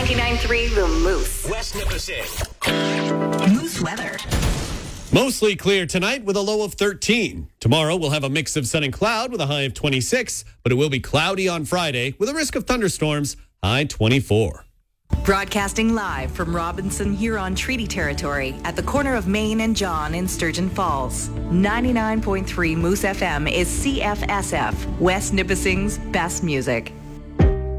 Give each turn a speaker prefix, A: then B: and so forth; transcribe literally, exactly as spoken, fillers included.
A: ninety-nine point three The Moose.
B: West Nipissing.
A: Moose weather.
C: Mostly clear tonight with a low of thirteen. Tomorrow we'll have a mix of sun and cloud with a high of twenty-six, but it will be cloudy on Friday with a risk of thunderstorms, high twenty-four.
A: Broadcasting live from Robinson Huron Treaty Territory at the corner of Main and John in Sturgeon Falls. ninety-nine point three Moose F M is C F S F, West Nipissing's best music.